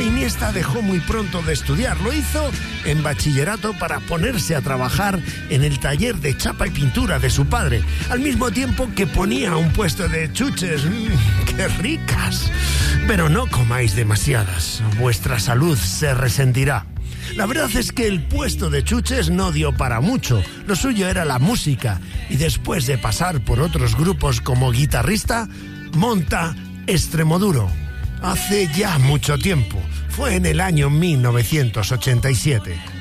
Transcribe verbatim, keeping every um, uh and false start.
Iniesta dejó muy pronto de estudiar. Lo hizo en bachillerato para ponerse a trabajar en el taller de chapa y pintura de su padre, al mismo tiempo que ponía un puesto de chuches. ¡Mmm, qué ricas! Pero no comáis demasiadas, vuestra salud se resentirá. La verdad es que el puesto de chuches no dio para mucho. Lo suyo era la música, y después de pasar por otros grupos como guitarrista, monta Extremoduro. Hace ya mucho tiempo. Fue en el año mil novecientos ochenta y siete.